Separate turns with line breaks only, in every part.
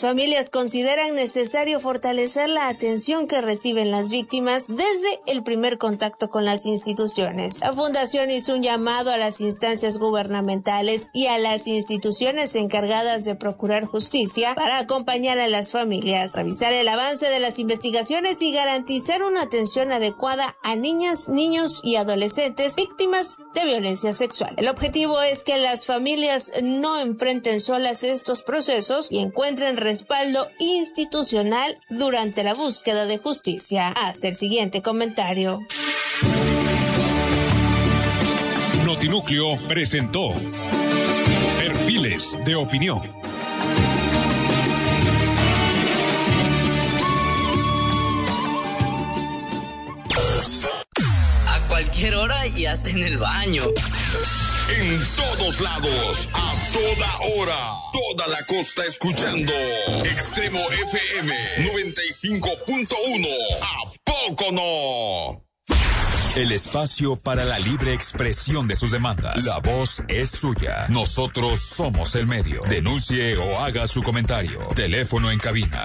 Familias consideran necesario fortalecer la atención que reciben las víctimas desde el primer contacto con las instituciones. La Fundación hizo un llamado a las instancias gubernamentales y a las instituciones encargadas de procurar justicia para acompañar a las familias, revisar el avance de las investigaciones y garantizar una atención adecuada a niñas, niños y adolescentes víctimas de violencia sexual. El objetivo es que las familias no enfrenten solas estos procesos y encuentren respaldo institucional durante la búsqueda de justicia. Hasta el siguiente comentario.
Notinúcleo presentó Perfiles de Opinión.
A cualquier hora y hasta en el baño.
En todos lados, a toda hora, toda la costa escuchando Extremo FM 95.1. ¿A poco no? El espacio para la libre expresión de sus demandas. La voz es suya. Nosotros somos el medio. Denuncie o haga su comentario. Teléfono en cabina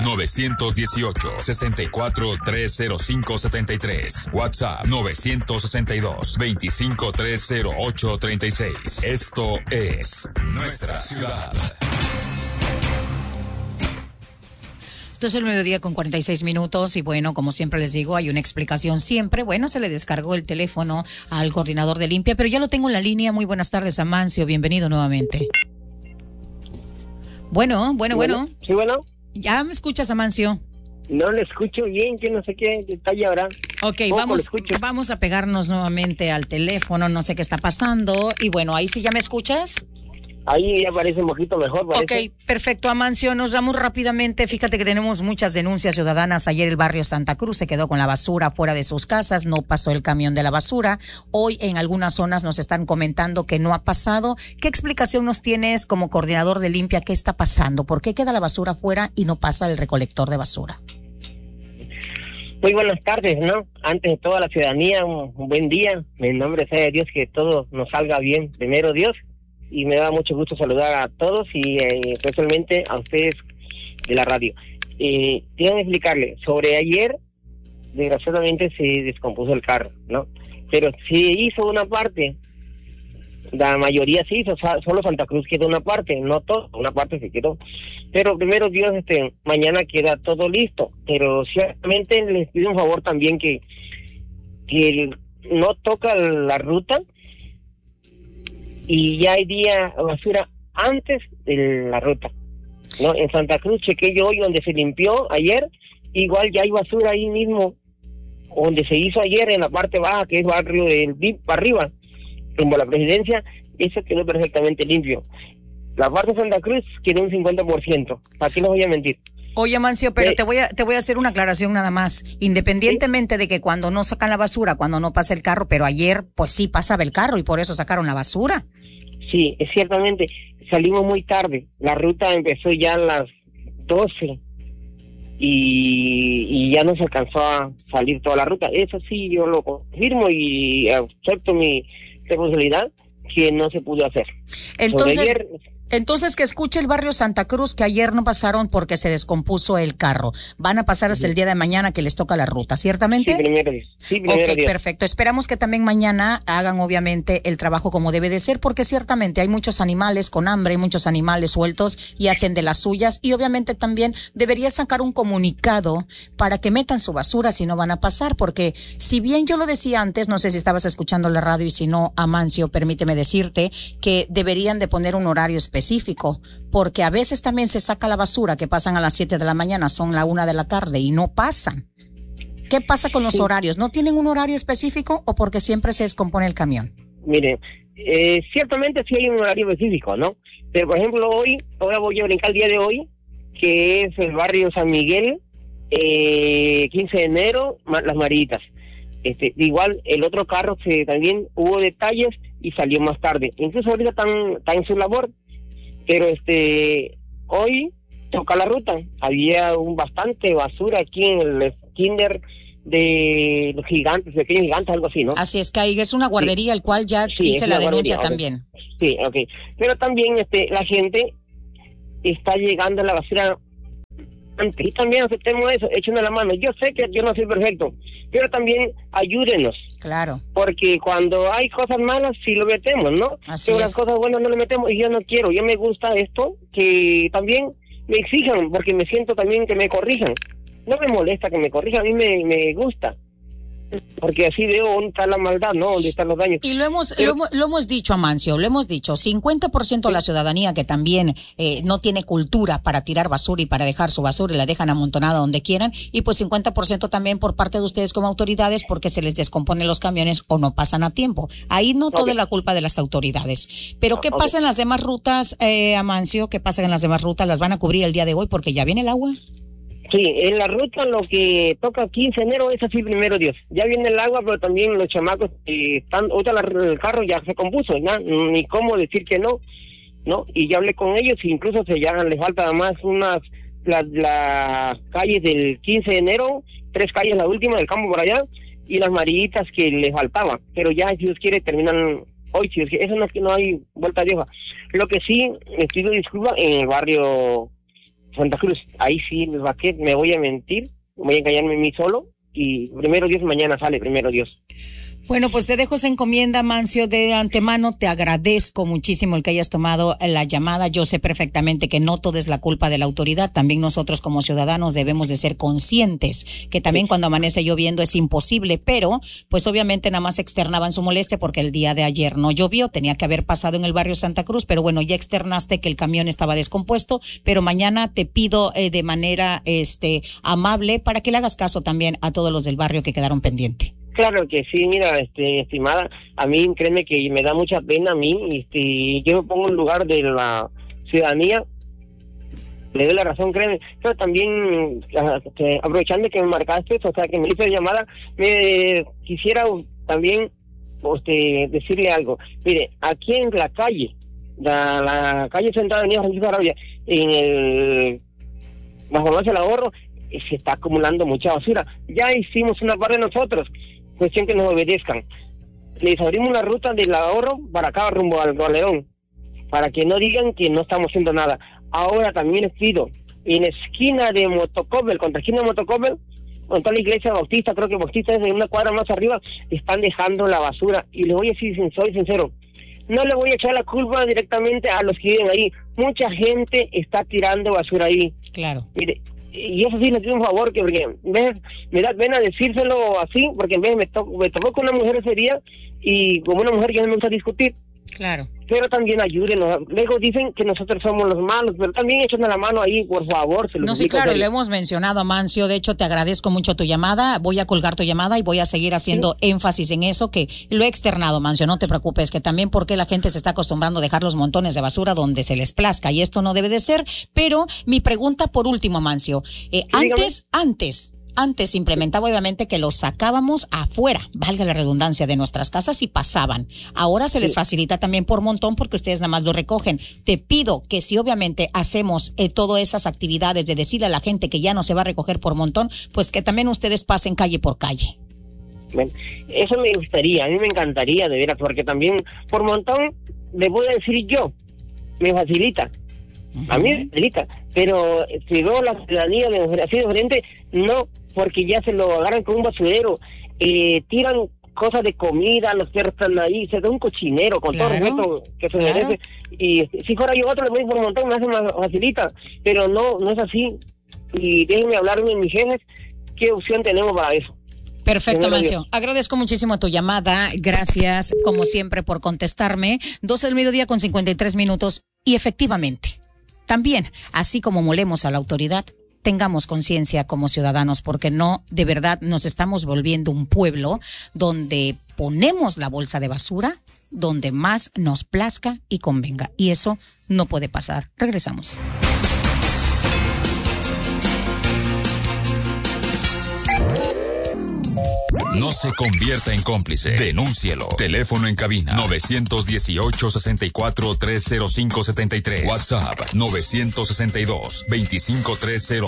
918-64-305-73. WhatsApp 962-2530836. Esto es Nuestra Ciudad.
Entonces el mediodía con 46 minutos y bueno, como siempre les digo, hay una explicación siempre. Bueno, se le descargó el teléfono al coordinador de limpia, pero ya lo tengo en la línea. Muy buenas tardes, Amancio, bienvenido nuevamente. Bueno.
Sí, bueno.
¿Ya me escuchas, Amancio?
No le escucho bien, que no sé qué detalle habrá.
Ok, vamos a pegarnos nuevamente al teléfono, no sé qué está pasando. Y bueno, ahí sí ya me escuchas.
Ahí ya parece un poquito mejor, parece.
Ok, perfecto, Amancio, nos vamos rápidamente. Fíjate que tenemos muchas denuncias ciudadanas. Ayer el barrio Santa Cruz se quedó con la basura fuera de sus casas, no pasó el camión de la basura. Hoy en algunas zonas nos están comentando que no ha pasado. ¿Qué explicación nos tienes como coordinador de limpia? ¿Qué está pasando? ¿Por qué queda la basura fuera y no pasa el recolector de basura?
Muy buenas tardes, ¿no? Antes de toda la ciudadanía, un buen día. En nombre sea de Dios, que todo nos salga bien. Primero Dios. Y me da mucho gusto saludar a todos y especialmente a ustedes de la radio. Tengo que explicarle, sobre ayer, desgraciadamente se descompuso el carro, ¿no? Pero se hizo una parte, la mayoría se hizo, solo Santa Cruz quedó una parte, no todo, una parte se quedó. Pero primero Dios, mañana queda todo listo, pero ciertamente les pido un favor también que no toca la ruta, y ya hay día basura antes de la ruta, ¿no? En Santa Cruz chequé yo hoy donde se limpió ayer, igual ya hay basura ahí mismo, donde se hizo ayer en la parte baja, que es barrio del VIP para arriba, rumbo a la Presidencia, eso quedó perfectamente limpio. La parte de Santa Cruz quedó un 50%, ¿para qué les voy a mentir?
Oye, Amancio, pero te voy a hacer una aclaración nada más. Independientemente de que cuando no sacan la basura, cuando no pasa el carro, pero ayer pues sí pasaba el carro y por eso sacaron la basura.
Sí, ciertamente, salimos muy tarde. La ruta empezó ya a las 12 y ya no se alcanzó a salir toda la ruta. Eso sí, yo lo confirmo y acepto mi responsabilidad, que no se pudo hacer.
Entonces que escuche el barrio Santa Cruz que ayer no pasaron porque se descompuso el carro. Van a pasar hasta el día de mañana que les toca la ruta, ¿ciertamente?
Sí, primero
Ok, perfecto. Esperamos que también mañana hagan obviamente el trabajo como debe de ser, porque ciertamente hay muchos animales con hambre, hay muchos animales sueltos y hacen de las suyas, y obviamente también debería sacar un comunicado para que metan su basura si no van a pasar, porque si bien yo lo decía antes, no sé si estabas escuchando la radio y si no, Amancio, permíteme decirte que deberían de poner un horario específico, porque a veces también se saca la basura que pasan a las 7 de la mañana, son la 1 de la tarde y no pasan. ¿Qué pasa con los horarios? ¿No tienen un horario específico o porque siempre se descompone el camión?
Mire, ciertamente sí hay un horario específico, ¿no? Pero por ejemplo ahora voy a brincar el día de hoy, que es el barrio San Miguel, 15 de enero, Las Maritas. Igual el otro carro también hubo detalles y salió más tarde. Incluso ahorita está en su labor, pero hoy toca la ruta. Había bastante basura aquí en el kinder de los gigantes, pequeños gigantes, algo así, ¿no?
Así es, que ahí es una guardería, el cual ya hice la denuncia también.
Sí, ok. Pero también la gente está llegando a la basura Y también aceptemos eso, échenos la mano. Yo sé que yo no soy perfecto, pero también ayúdenos.
Claro.
Porque cuando hay cosas malas, sí lo metemos, ¿no?
Así
pero
es.
las cosas buenas no le metemos, y yo no quiero. Yo me gusta esto, que también me exijan, porque me siento también que me corrijan. No me molesta que me corrijan, a mí me gusta. Porque así veo dónde está la maldad, ¿no? Dónde están los daños.
Y lo hemos dicho, Amancio, lo hemos dicho, 50% de la ciudadanía que también no tiene cultura para tirar basura y para dejar su basura y la dejan amontonada donde quieran, y pues 50% también por parte de ustedes como autoridades porque se les descomponen los camiones o no pasan a tiempo. Ahí no toda la culpa de las autoridades. Pero ¿qué pasa en las demás rutas, Amancio? ¿Qué pasa en las demás rutas? ¿Las van a cubrir el día de hoy porque ya viene el agua?
Sí, en la ruta lo que toca 15 de enero es así, primero Dios. Ya viene el agua, pero también los chamacos están, ahorita el carro ya se compuso, ¿no? Ni cómo decir que no, ¿no? Y ya hablé con ellos, incluso ya les falta más las calles del 15 de enero, 3 calles, la última del campo por allá, y las marillitas que les faltaban. Pero ya, si Dios quiere, terminan hoy, si Dios quiere. Eso no es que no hay vuelta de hoja. Lo que sí, les pido disculpas en el barrio Santa Cruz, ahí sí me voy a mentir, voy a engañarme en mí solo, y primero Dios, mañana sale, primero Dios.
Bueno, pues te dejo esa encomienda, Amancio, de antemano. Te agradezco muchísimo el que hayas tomado la llamada. Yo sé perfectamente que no todo es la culpa de la autoridad. También nosotros como ciudadanos debemos de ser conscientes que también cuando amanece lloviendo es imposible, pero pues obviamente nada más externaban su molestia porque el día de ayer no llovió. Tenía que haber pasado en el barrio Santa Cruz, pero bueno, ya externaste que el camión estaba descompuesto, pero mañana te pido de manera amable para que le hagas caso también a todos los del barrio que quedaron pendientes.
Claro que sí, mira, estimada, a mí créeme que me da mucha pena a mí, yo me pongo en lugar de la ciudadanía, le doy la razón, créeme, pero también aprovechando que me marcaste, o sea, que me hizo llamada, me quisiera también decirle algo. Mire, aquí en la calle, la calle Central de Avenida Francisco Arabia, bajo más el ahorro, se está acumulando mucha basura. Ya hicimos una parte de nosotros, cuestión que nos obedezcan. Les abrimos la ruta del ahorro para acá rumbo al León, para que no digan que no estamos haciendo nada. Ahora también les pido, en esquina de Motocobel, contra esquina de Motocobel, con toda la iglesia Bautista, creo que Bautista es de una cuadra más arriba, están dejando la basura. Y les voy a decir, soy sincero, no le voy a echar la culpa directamente a los que viven ahí. Mucha gente está tirando basura ahí.
Claro.
Mire, y eso sí les pido un favor, que porque en vez me da pena decírselo así, porque en vez me tocó con una mujer ese día, y como una mujer yo no me gusta discutir.
Claro.
Pero también ayúdenos. Luego dicen que nosotros somos los malos, pero también échenos la mano ahí, por favor. Se lo
no, sí, claro, y lo hemos mencionado, Amancio. De hecho, te agradezco mucho tu llamada. Voy a colgar tu llamada y voy a seguir haciendo énfasis en eso, que lo he externado, Amancio. No te preocupes, que también porque la gente se está acostumbrando a dejar los montones de basura donde se les plazca, y esto no debe de ser. Pero mi pregunta por último, Amancio. Antes se implementaba obviamente que los sacábamos afuera, valga la redundancia, de nuestras casas y pasaban. Ahora se les facilita también por montón porque ustedes nada más lo recogen. Te pido que si obviamente hacemos todas esas actividades de decirle a la gente que ya no se va a recoger por montón, pues que también ustedes pasen calle por calle.
Bueno, eso me gustaría, a mí me encantaría de veras, porque también por montón le voy a decir yo, me facilita. A mí me facilita, pero si veo la ciudadanía así de frente, no, porque ya se lo agarran con un basurero, tiran cosas de comida, los perros están ahí, se da un cochinero con todo el respeto que se merece. Y si fuera yo otro, le voy por un montón, me hace más facilita, pero no es así. Y déjenme hablarme mis jefes, ¿qué opción tenemos para eso?
Perfecto, Amancio. Agradezco muchísimo tu llamada. Gracias, como siempre, por contestarme. 12 del mediodía con 53 minutos. Y efectivamente, también, así como molemos a la autoridad, tengamos conciencia como ciudadanos, porque no, de verdad, nos estamos volviendo un pueblo donde ponemos la bolsa de basura donde más nos plazca y convenga. Y eso no puede pasar. Regresamos.
No se convierta en cómplice. Denúncielo. Teléfono en cabina 918-64-305-73. WhatsApp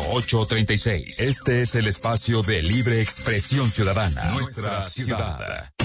962-2530836. Este es el espacio de libre expresión ciudadana. Nuestra ciudad.